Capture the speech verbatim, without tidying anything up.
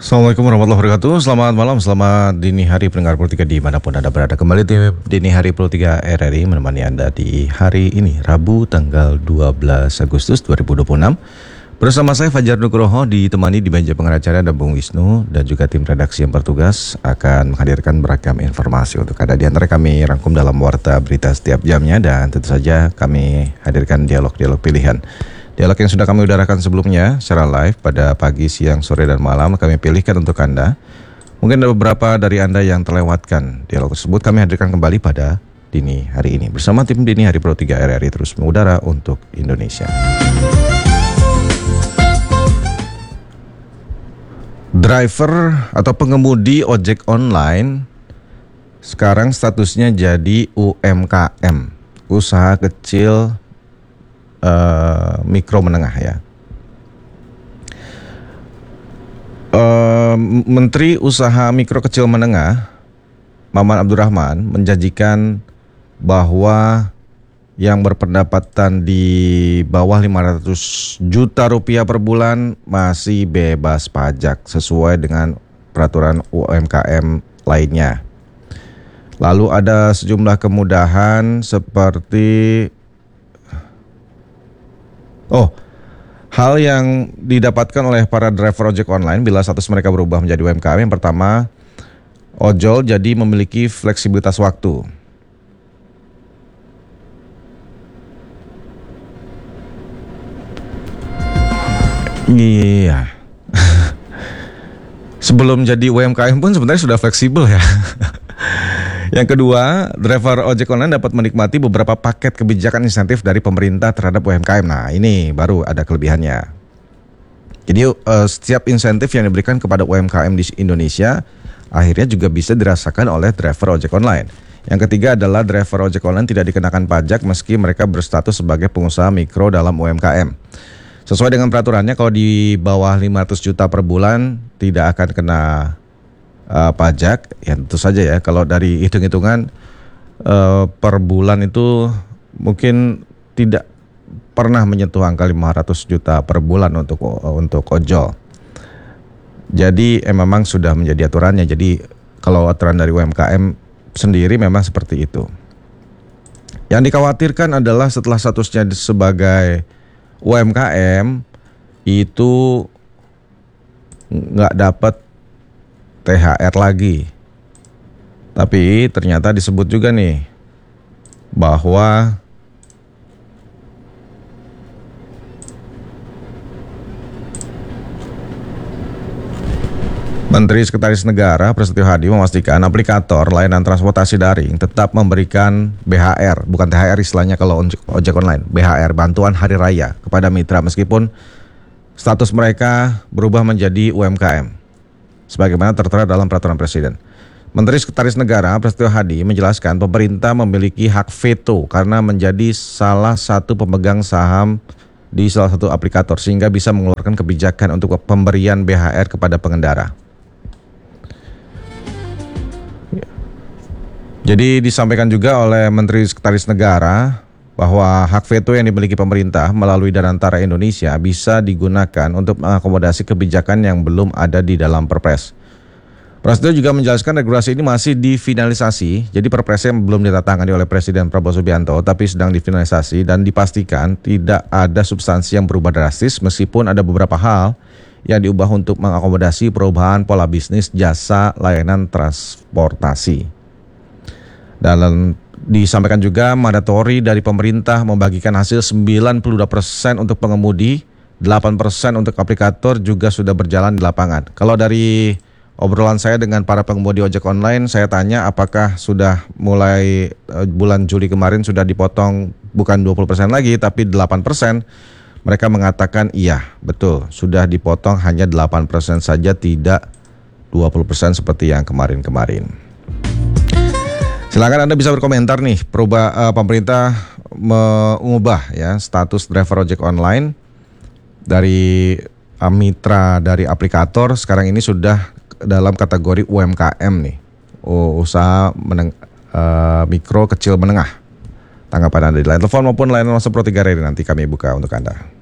Assalamualaikum warahmatullahi wabarakatuh. Selamat malam, selamat dini hari pendengar Pro tiga dimanapun Anda berada. Kembali di dini hari Pro tiga R R I menemani Anda di hari ini, Rabu tanggal dua belas Agustus dua ribu dua puluh enam. Bersama saya Fajar Nugroho, ditemani di meja pengacara ada Bung Wisnu dan juga tim redaksi yang bertugas akan menghadirkan beragam informasi untuk Anda. Di antara kami rangkum dalam warta berita setiap jamnya dan tentu saja kami hadirkan dialog-dialog pilihan. Dialog yang sudah kami udarakan sebelumnya secara live pada pagi, siang, sore, dan malam kami pilihkan untuk Anda. Mungkin ada beberapa dari Anda yang terlewatkan. Dialog tersebut kami hadirkan kembali pada dini hari ini. Bersama tim Dini Hari Pro tiga R R I terus mengudara untuk Indonesia. Driver atau pengemudi ojek online sekarang statusnya jadi U M K M, usaha kecil Uh, mikro menengah ya. Uh, Menteri Usaha Mikro Kecil Menengah Maman Abdurrahman menjanjikan bahwa yang berpendapatan di bawah lima ratus juta rupiah per bulan masih bebas pajak sesuai dengan peraturan U M K M lainnya. Lalu ada sejumlah kemudahan seperti Oh, hal yang didapatkan oleh para driver ojek online bila status mereka berubah menjadi U M K M. Yang pertama, ojol jadi memiliki fleksibilitas waktu. Iya. Sebelum jadi U M K M pun sebenarnya sudah fleksibel ya. Yang kedua, driver ojek online dapat menikmati beberapa paket kebijakan insentif dari pemerintah terhadap U M K M. Nah, ini baru ada kelebihannya. Jadi uh, setiap insentif yang diberikan kepada U M K M di Indonesia akhirnya juga bisa dirasakan oleh driver ojek online. Yang ketiga adalah driver ojek online tidak dikenakan pajak meski mereka berstatus sebagai pengusaha mikro dalam U M K M. Sesuai dengan peraturannya, kalau di bawah lima ratus juta per bulan tidak akan kena Uh, pajak. Ya tentu saja ya, kalau dari hitung-hitungan uh, per bulan itu mungkin tidak pernah menyentuh angka lima ratus juta per bulan untuk uh, untuk ojol. Jadi eh, memang sudah menjadi aturannya. Jadi kalau aturan dari U M K M sendiri memang seperti itu. Yang dikhawatirkan adalah setelah statusnya sebagai U M K M itu nggak dapat T H R lagi. Tapi ternyata disebut juga nih bahwa Menteri Sekretaris Negara Prasetyo Hadi memastikan aplikator layanan transportasi daring tetap memberikan B H R, bukan T H R istilahnya kalau ojek online, B H R, bantuan hari raya kepada mitra meskipun status mereka berubah menjadi U M K M sebagaimana tertera dalam peraturan Presiden. Menteri Sekretaris Negara Prasetyo Hadi menjelaskan pemerintah memiliki hak veto karena menjadi salah satu pemegang saham di salah satu aplikator sehingga bisa mengeluarkan kebijakan untuk pemberian B H R kepada pengendara. Jadi disampaikan juga oleh Menteri Sekretaris Negara bahwa hak veto yang dimiliki pemerintah melalui Danantara Indonesia bisa digunakan untuk mengakomodasi kebijakan yang belum ada di dalam Perpres. Prasetyo juga menjelaskan regulasi ini masih difinalisasi, jadi Perpresnya belum ditandatangani oleh Presiden Prabowo Subianto, tapi sedang difinalisasi dan dipastikan tidak ada substansi yang berubah drastis meskipun ada beberapa hal yang diubah untuk mengakomodasi perubahan pola bisnis jasa layanan transportasi. Dalam disampaikan juga mandatori dari pemerintah membagikan hasil sembilan puluh dua persen untuk pengemudi, delapan persen untuk aplikator juga sudah berjalan di lapangan. Kalau dari obrolan saya dengan para pengemudi ojek online, saya tanya apakah sudah mulai uh, bulan Juli kemarin sudah dipotong bukan dua puluh persen lagi tapi delapan persen. Mereka mengatakan iya, betul, sudah dipotong hanya delapan persen saja, tidak dua puluh persen seperti yang kemarin-kemarin. Silakan Anda bisa berkomentar nih, perubah uh, pemerintah mengubah ya status driver ojek online dari uh, mitra dari aplikator sekarang ini sudah dalam kategori U M K M nih, usaha meneng, uh, mikro kecil menengah. Tanggapan Anda di line telepon maupun line WhatsApp Pro tiga R R I nanti kami buka untuk Anda.